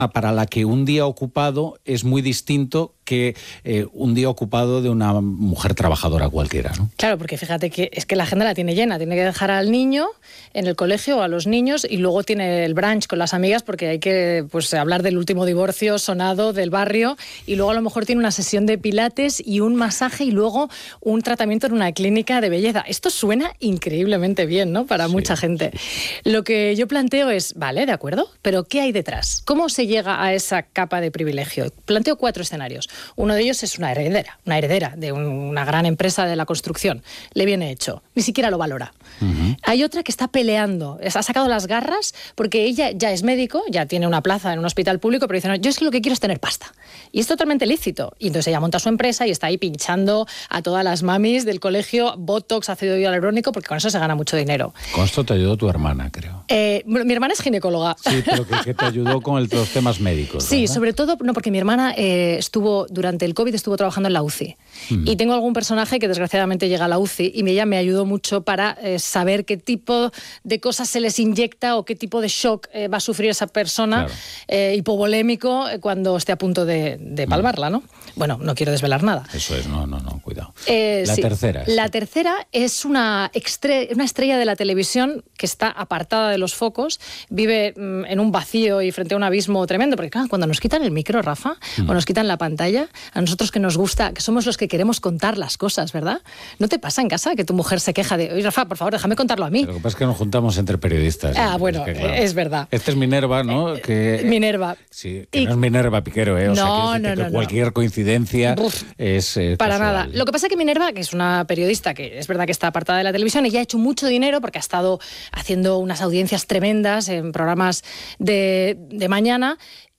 para la que un día ocupado es muy distinto que un día ocupado de una mujer trabajadora cualquiera, ¿no? Claro, porque fíjate que es que la agenda la tiene llena, tiene que dejar al niño en el colegio o a los niños y luego tiene el brunch con las amigas porque hay que hablar del último divorcio sonado del barrio y luego a lo mejor tiene una sesión de pilates y un masaje y luego un tratamiento en una clínica de belleza. Esto suena increíblemente bien, ¿no? Para mucha gente. Lo que yo planteo es, vale, de acuerdo, pero ¿qué hay detrás? ¿Cómo se llega a esa capa de privilegio? Planteo 4 escenarios. Uno de ellos es una heredera de una gran empresa de la construcción. Le viene hecho, ni siquiera lo valora. Hay otra que está peleando, ha sacado las garras porque ella ya es médico, ya tiene una plaza en un hospital público, pero dice, no, yo es que lo que quiero es tener pasta. Y es totalmente lícito. Y entonces ella monta su empresa y está ahí pinchando a todas las mamis del colegio botox, ácido hialurónico, porque con eso se gana mucho dinero. Con esto te ayudó tu hermana, creo. Mi hermana es ginecóloga. Sí, pero que te ayudó con los temas médicos, Sí, ¿verdad? sobre todo, no, porque mi hermana durante el COVID estuvo trabajando en la UCI. Y tengo algún personaje que desgraciadamente llega a la UCI y ella me ayudó mucho para saber qué tipo de cosas se les inyecta o qué tipo de shock va a sufrir esa persona hipovolémico cuando esté a punto de palmarla, ¿no? Bueno, no quiero desvelar nada. Eso es, no, cuidado. Tercera. La tercera es una estrella de la televisión que está apartada de los focos, vive en un vacío y frente a un abismo tremendo, porque claro, cuando nos quitan el micro, Rafa, o nos quitan la pantalla, a nosotros que nos gusta, que somos los que queremos contar las cosas, ¿verdad? ¿No te pasa en casa que tu mujer se queja de, oye, Rafa, por favor, déjame contarlo a mí? Lo que pasa es que nos juntamos entre periodistas. Bueno, es que, claro, es verdad. Este es Minerva, ¿no? Minerva. Sí, que no es Minerva Piquero, ¿eh? O sea, que cualquier coincidencia es para casual. nada. Lo que pasa es que Minerva, que es una periodista que es verdad que está apartada de la televisión, ella ha hecho mucho dinero porque ha estado haciendo unas audiencias tremendas en programas de mañana,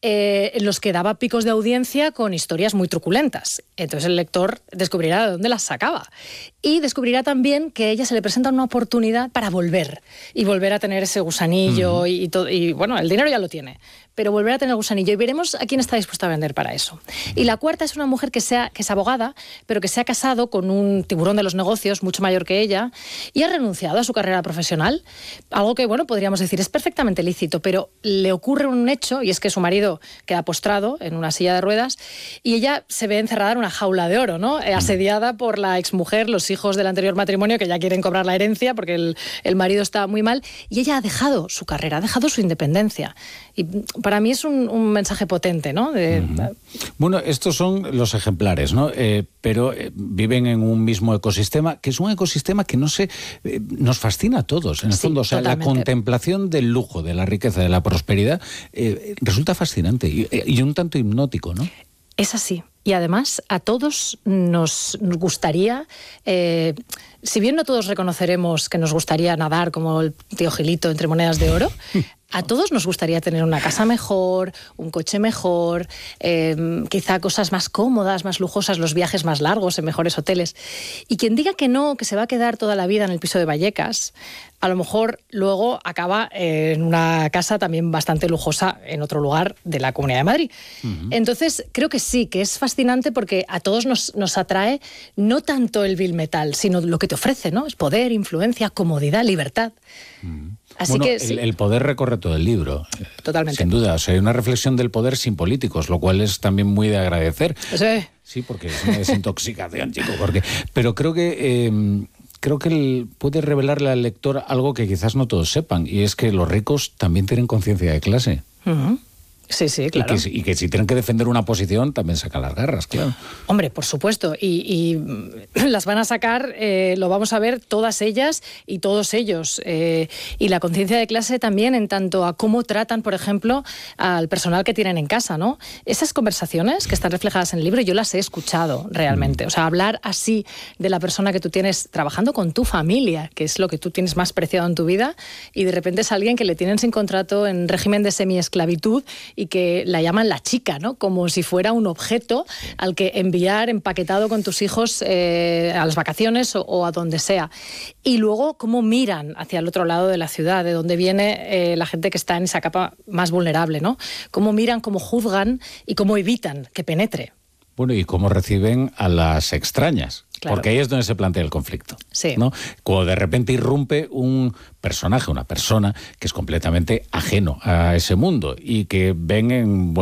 en los que daba picos de audiencia con historias muy truculentas. Entonces el lector descubrirá de dónde las sacaba. Y descubrirá también que a ella se le presenta una oportunidad para volver a tener ese gusanillo y bueno, el dinero ya lo tiene, pero volver a tener el gusanillo y veremos a quién está dispuesta a vender para eso. Y la cuarta es una mujer que es abogada, pero que se ha casado con un tiburón de los negocios mucho mayor que ella y ha renunciado a su carrera profesional, algo que, bueno, podríamos decir es perfectamente lícito, pero le ocurre un hecho y es que su marido queda postrado en una silla de ruedas y ella se ve encerrada en una jaula de oro, ¿no? Asediada por la exmujer, los hijos del anterior matrimonio que ya quieren cobrar la herencia porque el marido está muy mal y ella ha dejado su carrera, ha dejado su independencia. Y para mí es un mensaje potente, ¿no? Bueno, estos son los ejemplares, ¿no? Pero viven en un mismo ecosistema, que es un ecosistema que nos fascina a todos, en el fondo. O sea, totalmente. La contemplación del lujo, de la riqueza, de la prosperidad, resulta fascinante y un tanto hipnótico, ¿no? Es así. Y además a todos nos gustaría, si bien no todos reconoceremos que nos gustaría nadar como el tío Gilito entre monedas de oro, a todos nos gustaría tener una casa mejor, un coche mejor, quizá cosas más cómodas, más lujosas, los viajes más largos en mejores hoteles. Y quien diga que no, que se va a quedar toda la vida en el piso de Vallecas, a lo mejor luego acaba en una casa también bastante lujosa en otro lugar de la Comunidad de Madrid. Entonces, creo que sí, que es fascinante porque a todos nos atrae no tanto el vil metal, sino lo que te ofrece, ¿no? Es poder, influencia, comodidad, libertad. Así bueno, que sí. El poder recorre todo el libro. Totalmente. Sin duda. O sea, hay una reflexión del poder sin políticos, lo cual es también muy de agradecer. Sí. Sí, porque es una desintoxicación, chico. Pero creo que puede revelarle al lector algo que quizás no todos sepan, y es que los ricos también tienen conciencia de clase. Sí, sí, claro. Y que si tienen que defender una posición, también sacan las garras, claro. Hombre, por supuesto. Y las van a sacar, lo vamos a ver, todas ellas y todos ellos. Y la conciencia de clase también en tanto a cómo tratan, por ejemplo, al personal que tienen en casa, ¿no? Esas conversaciones que están reflejadas en el libro, yo las he escuchado realmente. O sea, hablar así de la persona que tú tienes trabajando con tu familia, que es lo que tú tienes más preciado en tu vida, y de repente es alguien que le tienen sin contrato en régimen de semiesclavitud y que la llaman la chica, ¿no? Como si fuera un objeto al que enviar empaquetado con tus hijos a las vacaciones o a donde sea. Y luego cómo miran hacia el otro lado de la ciudad, de donde viene la gente que está en esa capa más vulnerable, ¿no? Cómo miran, cómo juzgan y cómo evitan que penetre. Bueno, y cómo reciben a las extrañas. Claro. Porque ahí es donde se plantea el conflicto. Sí. ¿No? Cuando de repente irrumpe un personaje, una persona que es completamente ajeno a ese mundo y que ven en